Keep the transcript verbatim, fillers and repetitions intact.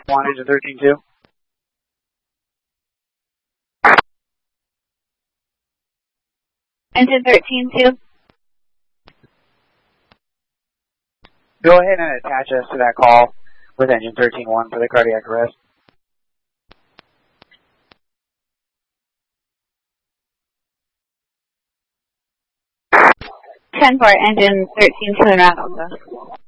one, engine thirteen two. Engine thirteen two. Go ahead and attach us to that call with engine thirteen one for the cardiac arrest. ten four, engine thirteen two in route, also.